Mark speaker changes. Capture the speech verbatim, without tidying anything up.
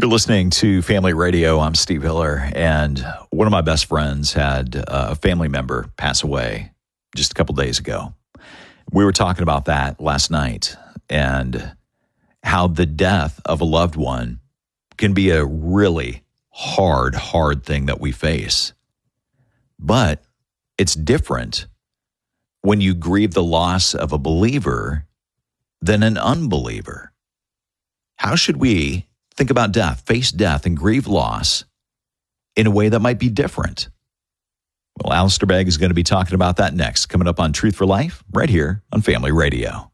Speaker 1: You're listening to Family Radio. I'm Steve Hiller, and one of my best friends had a family member pass away just a couple days ago. We were talking about that last night and how the death of a loved one can be a really hard, hard thing that we face. But it's different when you grieve the loss of a believer than an unbeliever. How should we think about death, face death, and grieve loss in a way that might be different? Well, Alistair Begg is going to be talking about that next, coming up on Truth for Life, right here on Family Radio.